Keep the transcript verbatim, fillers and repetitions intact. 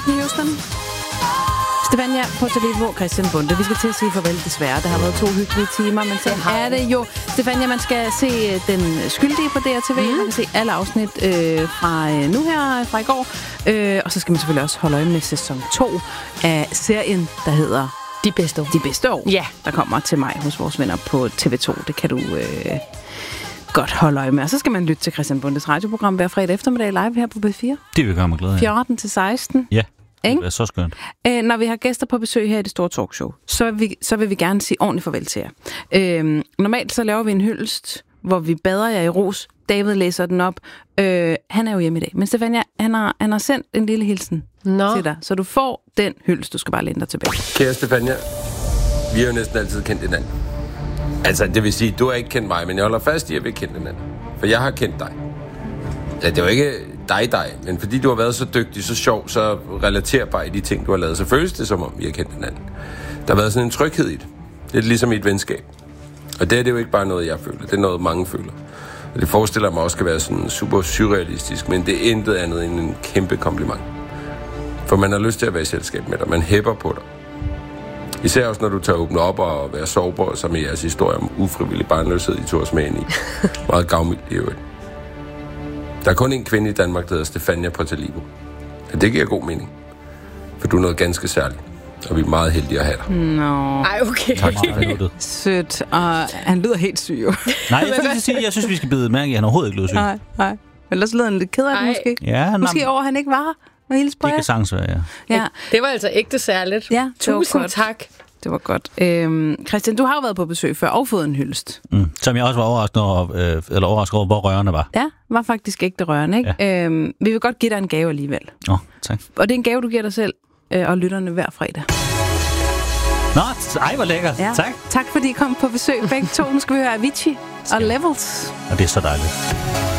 i Houston. Stefania Potalivo, Christian Bonde. Vi skal til at sige farvel desværre. Det har været to hyggelige timer, men så er det jo... Stefania, man skal se Den Skyldige på D R T V. Mm. Man kan se alle afsnit øh, fra øh, nu her, fra i går. Øh, og så skal man selvfølgelig også holde øje med sæson to af serien, der hedder... De bedste år. De bedste år. Ja. Der kommer til mig hos vores venner på T V to. Det kan du... Øh, godt holde øje med. Og så skal man lytte til Christian Bundes radioprogram hver fredag eftermiddag live her på B fire. Det vil gøre mig glad af. fjorten til seksten. Ja, det er så skønt. Æ, når vi har gæster på besøg her i det store talkshow, så vil vi, så vil vi gerne sige ordentligt farvel til jer. Æ, normalt så laver vi en hyldest, hvor vi bader jer i ros. David læser den op. Øh, han er jo hjemme i dag. Men Stefania, han har, han har sendt en lille hilsen Nå. til dig. Så du får den hyldest. Du skal bare læne dig tilbage. Kære Stefania, vi har jo næsten altid kendt hinanden. Altså, det vil sige, du har ikke kendt mig, men jeg holder fast i, at vi har kendt hinanden. For jeg har kendt dig. Ja, det var ikke dig, dig, men fordi du har været så dygtig, så sjov, så relaterbar i de ting, du har lavet, så føles det, som om vi har kendt hinanden. Der har været sådan en tryghed i det. Det er ligesom i et venskab. Og det er det jo ikke bare noget, jeg føler. Det er noget, mange føler. Og det forestiller mig også skal være sådan super surrealistisk, men det er intet andet end en kæmpe kompliment. For man har lyst til at være i selskab med dig. Man hæpper på dig. Især også, når du tager åbne op og være sårbar, som i jeres historie om ufrivillig barnløshed, I tog os med ind i. Meget gavmildt i øvrigt. Der er kun en kvinde i Danmark, der hedder Stefania Potalivo. Og det giver god mening. For du er noget ganske særligt. Og vi er meget heldige at have dig. Nå. Ej, okay. Tak for det. Sødt. Og han lyder helt syg jo. Nej, jeg, skal sige, jeg synes, vi skal bide mærke i, at han overhovedet ikke lyder syg. Nej, nej. Ellers lyder han lidt ked af det måske. Ja, måske over, han ikke var her. Med hele det kan sagtens være, ja. Ja. Det var altså ægte særligt. Ja, Tusind tak. Det var godt. Øhm, Christian, du har jo været på besøg før og fået en hyldest. Mm. Som jeg også var overrasket over, øh, eller overrasket over, hvor rørende var. Ja, var faktisk ægte rørende, ikke? Ja. Øhm, vi vil godt give dig en gave alligevel. Åh, oh, tak. Og det er en gave, du giver dig selv øh, og lytterne hver fredag. Nå, ej, hvor lækkert. Ja. Tak. Tak fordi I kom på besøg begge to. Nu skal vi høre Avicii og Levels. Og det er så dejligt.